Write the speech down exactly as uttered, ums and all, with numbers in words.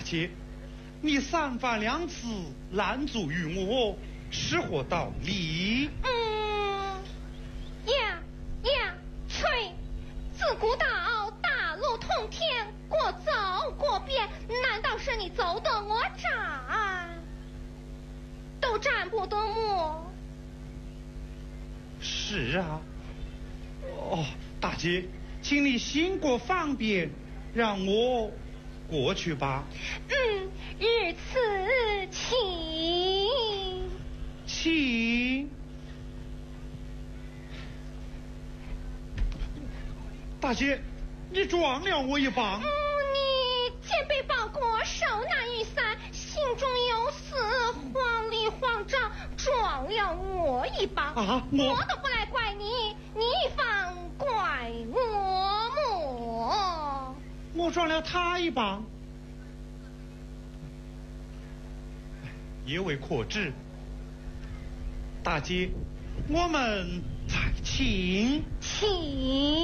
姐，你三番两次拦阻于我，是何道理？ 嗯，呀呀，翠，自古道大路通天，过走过遍，难道是你走的我站，都站不得么？ 是啊。哦，大姐，请你行过方便，让我过去吧。 嗯，日此请。 请。大姐，你撞了我一棒。 嗯，你肩背包裹，手拿雨伞，心中有事，慌里慌张，撞了我一棒。 啊，我我都不来怪你，你方怪我么？ 我撞了他一棒，也未可知。大姐，我们再请。 请。